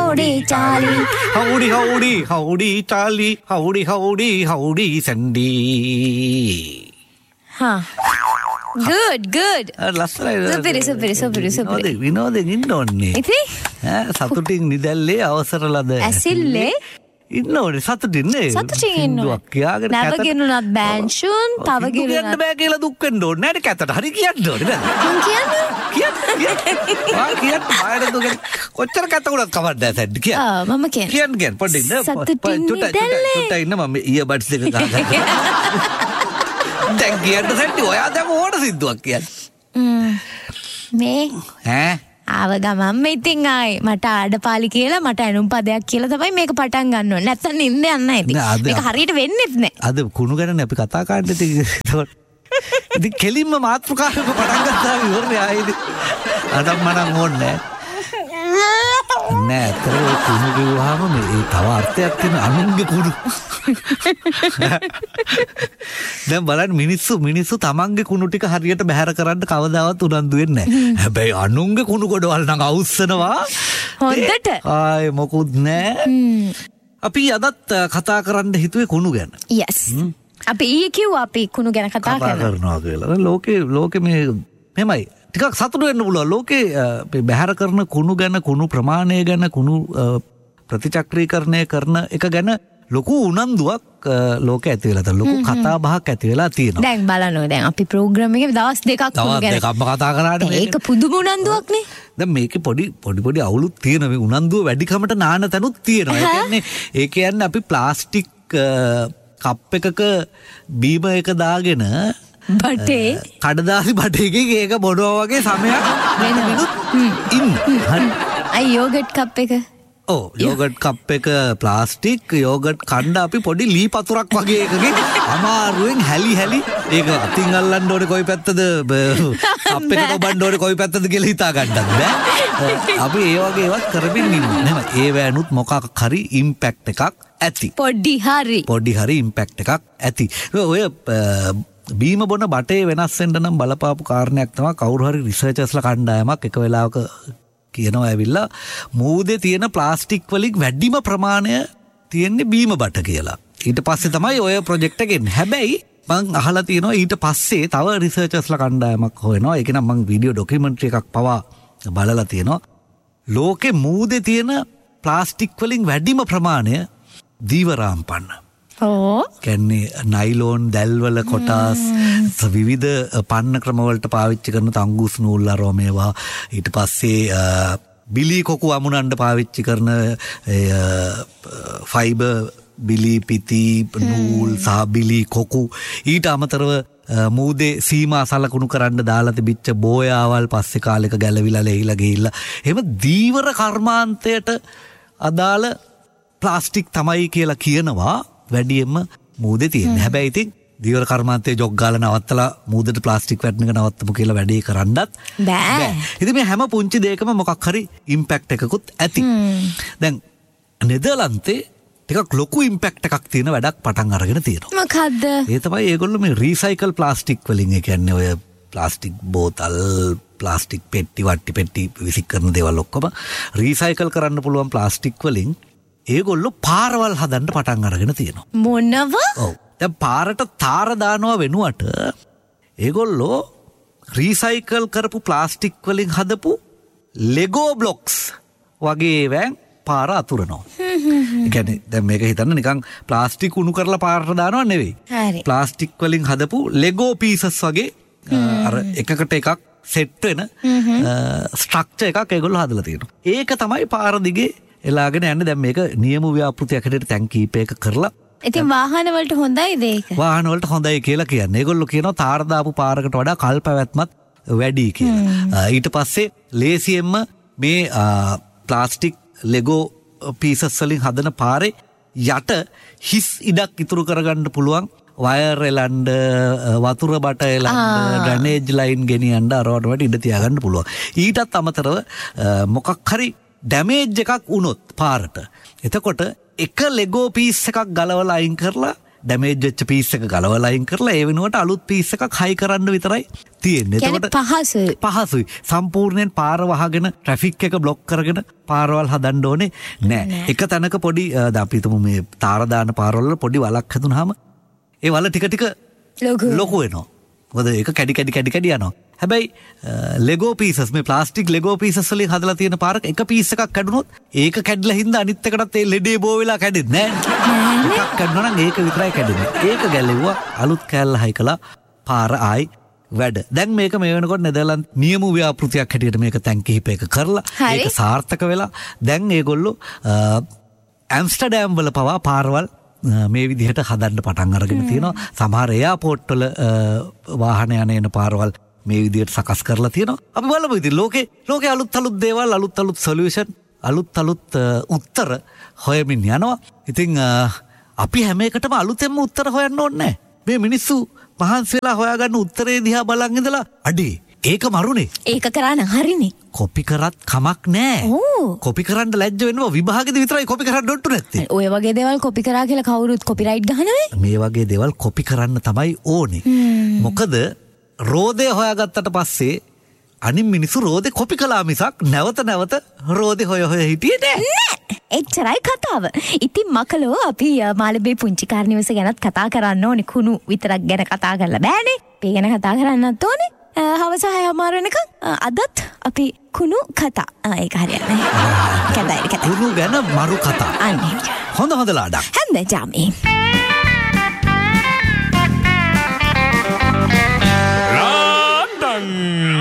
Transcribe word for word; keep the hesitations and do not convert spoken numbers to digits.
howdy Charlie. Howdy, howdy, howdy Charlie. Howdy, howdy, howdy Sandy. Huh. Good, good. ලස්සනයි. සුපිරි, සුපිරි, සුපිරි, සුපිරි. විනෝදෙන් ඉන්න ඕනේ. ඉතින්? ඈ සතුටින් නිදැල්ලේ අවසර ලද. ඇසිල්ලේ ඉන්න ඕනේ සතුටින් නේ. සතුටින් ඉන්න ඕනේ. නැවගෙනුණත් බෑන්ෂුන්, තව ගෙනුණත්. කියන්න බෑ කියලා දුක් වෙන්න ඕනේ නෑනේ කැතට. හරි කියන්න ඕනේ නේද? මං කියන්නේ? කියන්න. ආ කියන්න බායර දුක කොච්චර කැතකුණත් කවන්න නැහැ සැඩ් කියන්න. ආ මම කියන්නේ. කියන්න කියන්න පොඩ්ඩක් ඉන්න. සතුටින් නිදැල්ලේ. චුට්ටක් ඉන්න මම ඊයර්බඩ්ස් දෙක ගහගන්න. දැන් කියන්න සැඩ් ඔයා දැන් ඕන සිද්ධුවක් කියන්න. මේ ඈ ආව ගමන් මේ ඉතින් ආයේ මට ආඩපාලි කියලා මට ඇනුම් පදයක් කියලා තමයි මේක පටන් ගන්න ඕනේ. නැත්තම් නින්ද යන්නේ නැහැ ඉතින්. මේක හරියට වෙන්නේත් නැහැ. අද කුණු ගැනනේ අපි කතා කරන්නේ ඉතින්. ඉතින් කෙලින්ම මාත්‍රකාරක පටන් ගත්තා ඉවරනේ ආයේ. අදම් මනම් ඕනේ නැහැ. නෑ අතර කුණු කිව්වහම මේ තව අර්ථයක් තියෙන අනුන්ගේ කුණු. දැන් බලන්න මිනිස්සු මිනිස්සු තමන්ගේ කුණු ටික හරියට බැහැර කරන්න කවදාවත් උනන්දු වෙන්නේ නැහැ. හැබැයි අනුන්ගේ කුණු ගොඩවල් නම් අවුස්සනවා. හොඳට. ආයේ මොකුත් නැහැ. අපි අදත් කතා කරන්න හිතුවේ කුණු ගැන. yes. අපි ඊයේ කිව්වා අපි කුණු ගැන කතා කරනවා කියලා. ලෝකේ ලෝකේ මේ මෙමය ටිකක් සතුටු වෙන්න පුළුවන්. ලෝකේ බැහැර කරන කුණු ගැන කුණු ප්‍රමාණය ගැන කුණු ප්‍රතිචක්‍රීකරණය කරන එක ගැන ලොකු උනන්දුවක් ලෝකේ ඇති වෙලා තියෙනවා. ලොකු කතා බහක් ඇති වෙලා තියෙනවා. දැන් බලන්න දැන් අපි ප්‍රෝග්‍රෑම් එකේ දවස් දෙකක් කුණු ගැන දවස් දෙකක්ම කතා කරාට ඒක පුදුම උනන්දුවක් නේ. දැන් මේකේ පොඩි පොඩි පොඩි අවුලුත් තියෙනවා. මේ උනන්දුව වැඩිකමට නාන තැනුත් තියෙනවා. ඒ කියන්නේ ඒ කියන්නේ අපි ප්ලාස්ටික් කප් එකක බීම එක දාගෙන බටේ කඩදාසි බටේකින් ඒක බොනවා වගේ සමයක් වෙනවිනුත් ඉන්න. හරි. අයි යෝගට් කප් එක. ඔව් යෝගට් කප් එක ප්ලාස්ටික් යෝගට් කණ්ඩ අපි පොඩි ලී පතුරක් වගේ එකකින් අමාරුවෙන් හැලි හැලි ඒක අතින් අල්ලන්න ඕනේ කොයි පැත්තද කප් එක කොබන්න ඕනේ කොයි පැත්තද කියලා හිතා ගන්නත් බෑ. අපි ඒ වගේ ඒවත් කරමින් ඉන්නේ. නේද? ඒ වෑනුත් මොකක් හරි ඉම්පැක්ට් එකක් ඇති. පොඩි හරි. පොඩි හරි ඉම්පැක්ට් එකක් ඇති. ඔය බීම බොන බටේ වෙනස් වෙන්න නම් බලපාපු කාරණයක් තමයි කවුරු හරි රිසර්චර්ස්ලා කණ්ඩායමක් එක වෙලාවක කියනවා ඇවිල්ලා මූදේ තියෙන ප්ලාස්ටික් වලින් වැඩිම ප්‍රමාණය තියෙන්නේ බීම බට කියලා. ඊට පස්සේ තමයි ඔය ප්‍රොජෙක්ට් එක එන්නේ. හැබැයි මං අහලා තියෙනවා ඊට පස්සේ තව රිසර්චර්ස්ලා කණ්ඩායමක් හොයනවා. ඒක නම් මං වීඩියෝ ඩොකියුමන්ටරි එකක් පවා බලලා තියෙනවා. ලෝකේ මූදේ තියෙන ප්ලාස්ටික් වලින් වැඩිම ප්‍රමාණය දීවරාම්පන්න. ඕ කියන්නේ නයිලෝන් දැල්වල කොටස් විවිධ පන්න ක්‍රමවලට පාවිච්චි කරන තංගුස් නූල් අරව මේවා ඊට පස්සේ බිලි කොකු අමුණන්න පාවිච්චි කරන ෆයිබර් බිලි පිති නූල් සහ බිලි කොකු ඊට අමතරව මූදේ සීමා සලකුණු කරන්න දාලා තිබිච්ච බෝයාවල් පස්සේ කාලෙක ගැලවිලා ලෙහිලා ගිහිල්ලා එහෙම දීවර කර්මාන්තයට අදාළ ප්ලාස්ටික් තමයි කියලා කියනවා වැඩියෙන්ම මූදේ තියෙන්නේ. හැබැයි ඉතින් දීවර කර්මාන්තයේ ජොග් ගාලා නවත්තලා මූදට ප්ලාස්ටික් වැටෙන එක නවත්තමු කියලා වැඩේ කරන්නත් බෑ. ඉතින් මේ හැම පුංචි දෙයකම මොකක් හරි ඉම්පැක්ට් එකකුත් ඇති. දැන් නෙදර්ලන්තේ ටිකක් ලොකු ඉම්පැක්ට් එකක් තියෙන වැඩක් පටන් අරගෙන තියෙනවා. මොකද්ද? ඒ තමයි ඒගොල්ලෝ මේ රීසයිකල් ප්ලාස්ටික් වලින් ඒ කියන්නේ ඔය ප්ලාස්ටික් බෝතල් ප්ලාස්ටික් පෙට්ටි වට්ටි පෙට්ටි විසි කරන දේවල් ඔක්කොම රීසයිකල් කරන්න පුළුවන් ප්ලාස්ටික් වලින් ඒගොල්ලෝ පාරවල් හදන්න පටන් අරගෙන තියෙනවා. මොනව? ඔව්. දැන් පාරට තාර දානවා වෙනුවට ඒගොල්ලෝ රීසයිකල් කරපු ප්ලාස්ටික් වලින් හදපු ලෙගෝ බ්ලොක්ස් වගේ වෑන් පාර අතුරනවා. ඒ කියන්නේ දැන් මේක හිතන්න නිකන් ප්ලාස්ටික් උණු කරලා පාරට දානවා නෙවෙයි. හරි. ප්ලාස්ටික් වලින් හදපු ලෙගෝ පීසස් වගේ අර එකකට එකක් සෙට් වෙන ස්ට්‍රක්චර් එකක් ඒගොල්ලෝ හදලා තියෙනවා. ඒක තමයි පාර දිගේ එලාගෙන යන්නේ. දැන් මේක නියම ව්‍යාපෘතියක් හැටියට තැන් කීපයක කරලා ඉතින් වාහන වලට හොඳයිද ඒක? වාහන වලට හොඳයි කියලා කියන්නේ. ඒගොල්ලෝ කියනවා තාර දාපු පාරකට වඩා කල් පැවැත්මත් වැඩි කියලා. ඊට පස්සේ ලේසියෙන්ම මේ ප්ලාස්ටික් ලෙගෝ පීසස් වලින් හදන පාරේ යට හිස් ඉඩක් ඉතුරු කරගන්න පුළුවන් වයර් එලන්න වතුර බට එලන්න ඩ්‍රැනේජ් ලයින් ගෙනියන්න අරවට වඩා ඉඩ තියාගන්න පුළුවන්. ඊටත් අමතරව මොකක් හරි ඩැමේජ් එකක් වුණොත් පාරට එතකොට එක ලෙගෝ පීස් එකක් ගලවලා අයින් කරලා ඩැමේජ් වෙච්ච පීස් එක ගලවලා අයින් කරලා ඒ වෙනුවට අලුත් පීස් එකක් හයි කරන්න විතරයි තියෙන්නේ. එතකොට පහසුයි. පහසුයි. සම්පූර්ණයෙන් පාර වහගෙන ට්‍රැෆික් එක බ්ලොක් කරගෙන පාරවල් හදන්න ඕනේ නෑ. එක තැනක පොඩි අපි හිතමු මේ තාර දාන පාරවල පොඩි වලක් හදුනහම ඒ වල ටික ටික ලොකු වෙනවා. මොකද ඒක කැඩි කැඩි කැඩි කැඩි යනවා. හැබැයි ලෙගෝ පීසස් මේ ප්ලාස්ටික් ලෙගෝ පීසස් වලින් හදලා තියෙන පාරක එක පීස් එකක් කැඩුනොත් ඒක කැඩලා හින්දා අනිත් එකටත් ඒ ලෙඩේ බෝ වෙලා කැඩෙන්නේ නෑ. එකක් කැඩුණා නම් ඒක විතරයි කැඩෙන්නේ. ඒක ගැලෙව්වා අලුත් කෑල්ල හයි කළා පාර ආයි වැඩ. දැන් මේක මේ වෙනකොට නෙදර්ලන්ත නියම ව්‍යාපෘතියක් හැටියට මේක තැන් කිහිපයක කරලා ඒක සාර්ථක වෙලා දැන් ඒගොල්ලෝ ඇම්ස්ටර්ඩෑම් වල පවා පාරවල් මේ විදිහට හදන්න පටන් අරගෙන තියෙනවා. සමහර එයාපෝට් වල වාහන යන එන පාරවල් මේ විදිහට සකස් කරලා තියෙනවා. අපි බලමු ඉතින් ලෝකේ ලෝකේ අලුත් අලුත් දේවල් අලුත් අලුත් සොලියුෂන් අලුත් අලුත් උත්තර හොයමින් යනවා. ඉතින් අපි හැම එකටම අලුතෙන්ම උත්තර හොයන්න ඕනේ නැහැ. මේ මිනිස්සු මහන්සි වෙලා හොයාගන්න උත්තරේ දිහා බලන් ඉඳලා අඩේ ඒක මරුනේ. ඒක කරාන හරිනේ. කොපි කරත් කමක් නෑ. කොපි කරන්න ලැජ්ජ වෙනවා විභාගෙදි විතරයි කොපි කරන්න ඔට්ටු නැත්තේ. ඔය වගේ දේවල් කොපි කරා කියලා කවුරුත් කොපිරයිට් ගහනවනේ. මේ වගේ දේවල් කොපි කරන්න තමයි ඕනේ. මොකද රෝදේ හොයාගත්තට පස්සේ අනිත් මිනිස්සු රෝදේ කොපි කළා මිසක් නැවත නැවත රෝදේ හොය හොය හිටියේ නෑ. එච්චරයි කතාව. ඉතින් මකලෝ අපි මාළඹේ පුංචි කාර්නිවස ගැනත් කතා කරන්න ඕනේ. කුණු විතරක් ගැන කතා කරලා බෑනේ. මේ ගැන කතා කරන්නත් ඕනේ. හවස හය හමාර වෙනකන් අදත් අපි කුණු කතා. ඒක හරියන්නේ. කැදයි කතා. කුණු ගැන මරු කතා. අනේ. හොඳ හොඳ ලාඩක්. හැන්ද ජාමේ.